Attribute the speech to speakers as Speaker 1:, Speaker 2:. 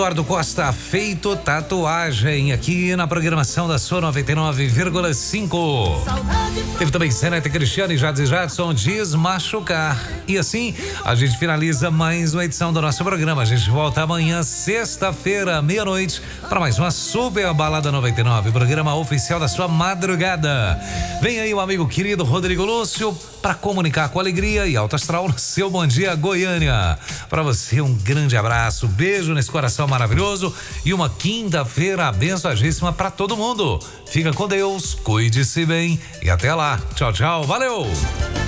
Speaker 1: Eduardo Costa, feito tatuagem aqui na programação da sua 99,5. Teve também Senete Cristiano e Jadson Desmachucar. E assim a gente finaliza mais uma edição do nosso programa. A gente volta amanhã, sexta-feira, meia-noite, para mais uma Super Balada 99, programa oficial da sua madrugada. Vem aí o amigo querido Rodrigo Lúcio para comunicar com alegria e alto astral no seu Bom Dia Goiânia. Para você um grande abraço, beijo nesse coração maravilhoso e uma quinta-feira abençoadíssima para todo mundo. Fica com Deus, cuide-se bem e até lá. Tchau, tchau, valeu!